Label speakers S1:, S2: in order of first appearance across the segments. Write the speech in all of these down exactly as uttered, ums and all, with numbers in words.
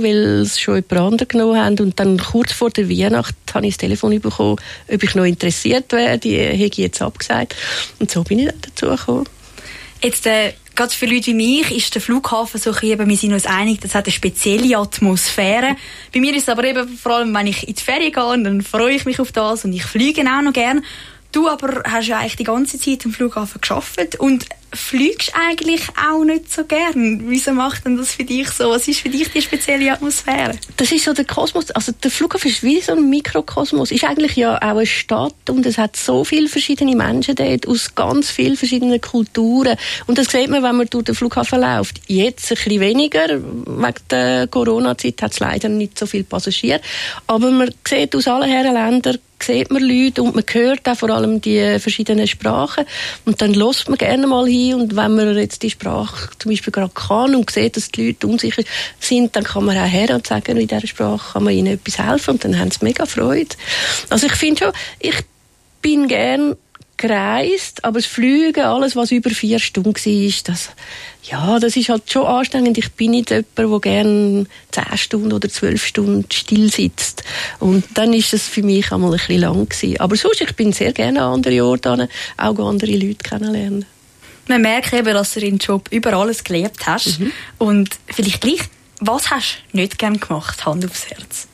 S1: genommen, weil es schon jemand anderes genommen haben. Und dann kurz vor der Weihnacht habe ich das Telefon bekommen, ob ich noch interessiert wäre. Die habe ich jetzt abgesagt. Und so bin ich dann dazu gekommen.
S2: Jetzt, äh, gerade für Leute wie mich ist der Flughafen so, eben, wir sind uns einig, das hat eine spezielle Atmosphäre. Bei mir ist es aber eben, vor allem wenn ich in die Ferien gehe, dann freue ich mich auf das und ich fliege auch noch gerne. Du aber hast ja eigentlich die ganze Zeit am Flughafen gearbeitet und fliegst eigentlich auch nicht so gern. Wieso macht denn das für dich so? Was ist für dich die spezielle Atmosphäre?
S1: Das ist so der Kosmos. Also der Flughafen ist wie so ein Mikrokosmos. Ist eigentlich ja auch eine Stadt und es hat so viele verschiedene Menschen dort aus ganz vielen verschiedenen Kulturen. Und das sieht man, wenn man durch den Flughafen läuft. Jetzt ein bisschen weniger. Wegen der Corona-Zeit hat es leider nicht so viele Passagiere. Aber man sieht aus allen Herren Ländern sieht man Leute und man hört auch vor allem die verschiedenen Sprachen und dann hört man gerne mal hin und wenn man jetzt die Sprache zum Beispiel gerade kann und sieht, dass die Leute unsicher sind, dann kann man auch her und sagen, in dieser Sprache kann man ihnen etwas helfen und dann haben sie mega Freude. Also ich finde schon, ich bin gern gereist, aber das Fliegen, alles was über vier Stunden war, das, ja, das ist halt schon anstrengend. Ich bin nicht jemand, der gerne zehn Stunden oder zwölf Stunden still sitzt. Und dann ist es für mich einmal ein bisschen lang gewesen. Aber sonst, ich bin sehr gerne an andere Orte, auch andere Leute kennenlernen.
S2: Man merkt eben, dass du deinen Job über alles gelebt hast. Mhm. Und vielleicht gleich, was hast du nicht gerne gemacht, Hand aufs Herz?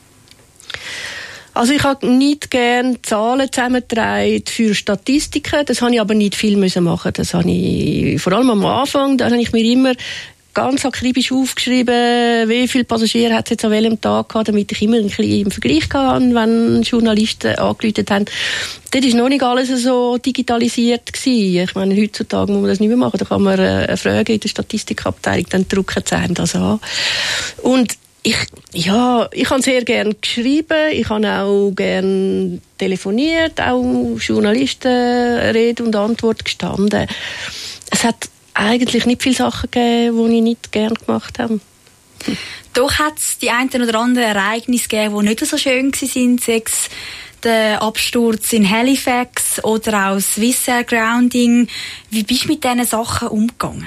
S1: Also ich habe nicht gerne Zahlen zusammengetragen für Statistiken, das habe ich aber nicht viel müssen machen. Das habe ich vor allem am Anfang, da habe ich mir immer ganz akribisch aufgeschrieben, wie viele Passagiere hat es jetzt an welchem Tag gehabt, damit ich immer ein bisschen im Vergleich hatte, wenn Journalisten angerufen haben. Dort war noch nicht alles so digitalisiert gewesen. Ich meine, heutzutage muss man das nicht mehr machen. Da kann man eine Frage in der Statistikabteilung, dann drucken sie einem das an. Und Ich, ja, ich habe sehr gerne geschrieben, ich habe auch gerne telefoniert, auch Journalisten Rede und Antwort gestanden. Es hat eigentlich nicht viele Sachen gegeben, die ich nicht gerne gemacht habe. Hm.
S2: Doch hat es die ein oder andere Ereignisse gegeben, die nicht so schön waren, sechs der Absturz in Halifax oder auch Swissair Grounding. Wie bist du mit diesen Sachen umgegangen?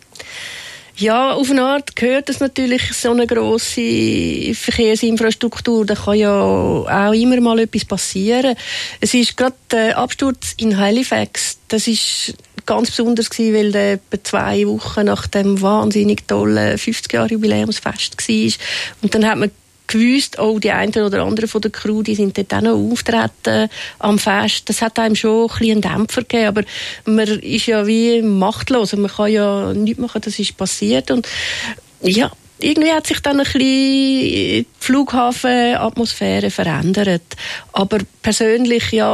S1: Ja, auf eine Art gehört das natürlich so eine grosse Verkehrsinfrastruktur. Da kann ja auch immer mal etwas passieren. Es ist gerade der Absturz in Halifax, das ist ganz besonders gewesen, weil der etwa zwei Wochen nach dem wahnsinnig tollen fünfzig Jahre Jubiläumsfest war. Und dann hat man gewusst, oh, die einen oder anderen von der Crew, die sind dort auch noch auftreten am Fest. Das hat einem schon ein bisschen einen Dämpfer gegeben, aber man ist ja wie machtlos und man kann ja nichts machen, das ist passiert und ja, irgendwie hat sich dann ein bisschen die Flughafenatmosphäre verändert. Aber persönlich, ja,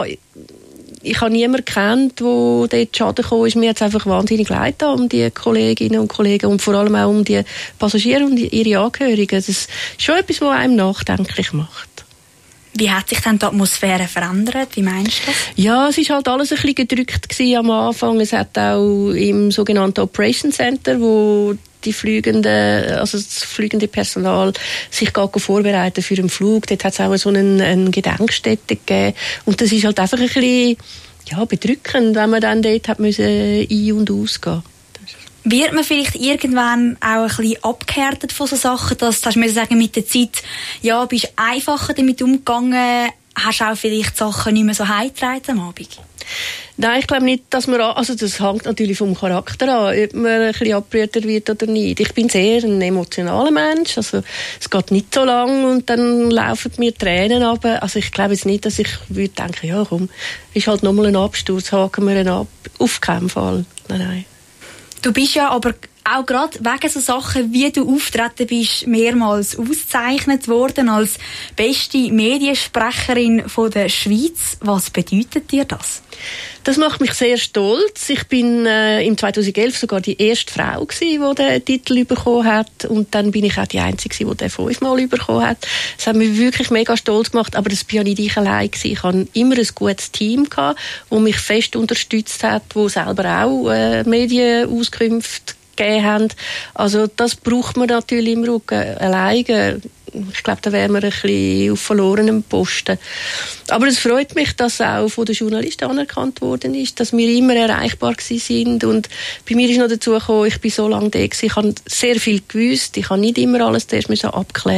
S1: ich habe niemanden gekannt, der dort Schaden gekommen ist. Mir hat es einfach wahnsinnig leid um die Kolleginnen und Kollegen und vor allem auch um die Passagiere und ihre Angehörigen. Das ist schon etwas, was einem nachdenklich macht.
S2: Wie hat sich dann die Atmosphäre verändert? Wie meinst du das?
S1: Ja, es war halt alles ein bisschen gedrückt gewesen am Anfang. Es hat auch im sogenannten Operation Center, wo die Fliegenden, also das fliegende Personal sich gerade vorbereiten für einen Flug. Dort hat es auch so eine, eine Gedenkstätte gegeben. Und das ist halt einfach ein bisschen, ja, bedrückend, wenn man dann dort hat müssen ein- und ausgehen.
S2: Wird man vielleicht irgendwann auch ein bisschen abgehärtet von so Sachen, dass du hast sagen, mit der Zeit, ja, bist du einfacher damit umgegangen, hast auch vielleicht Sachen nicht mehr so heimgetragen am Abend?
S1: Nein, ich glaube nicht, dass man, also das hängt natürlich vom Charakter an, ob man ein bisschen abgerührt wird oder nicht. Ich bin sehr ein emotionaler Mensch, also es geht nicht so lang und dann laufen mir Tränen runter. Also ich glaube jetzt nicht, dass ich würde denken, ja komm, ist halt nochmal ein Absturz, haken wir ihn ab. Auf keinen Fall. Nein, nein.
S2: Du bist ja aber auch gerade wegen so Sachen, wie du auftreten bist, mehrmals ausgezeichnet worden als beste Mediensprecherin von der Schweiz. Was bedeutet dir das?
S1: Das macht mich sehr stolz. Ich bin äh, im zweitausendelf sogar die erste Frau gewesen, die den Titel bekommen hat. Und dann bin ich auch die Einzige, die den fünfmal bekommen hat. Das hat mich wirklich mega stolz gemacht. Aber das bin ja nicht ich allein gewesen. Ich hatte immer ein gutes Team gehabt, das mich fest unterstützt hat, das selber auch äh, Medienauskünfte gegeben haben. Also das braucht man natürlich im Rücken. Alleine, ich glaube, da wären wir ein bisschen auf verlorenem Posten. Aber es freut mich, dass auch von den Journalisten anerkannt worden ist, dass wir immer erreichbar sind. Und bei mir ist noch dazu gekommen, ich bin so lange da gewesen, ich habe sehr viel gewusst, ich habe nicht immer alles zuerst abklären.